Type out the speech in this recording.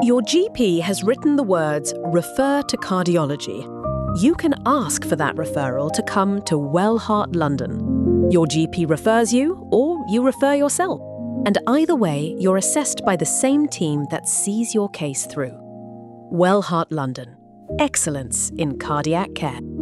Your GP has written the words "refer to cardiology." You can ask for that referral to come to Wellheart London. Your GP refers you, or you refer yourself. And either way, you're assessed by the same team that sees your case through. Wellheart London. Excellence in cardiac care.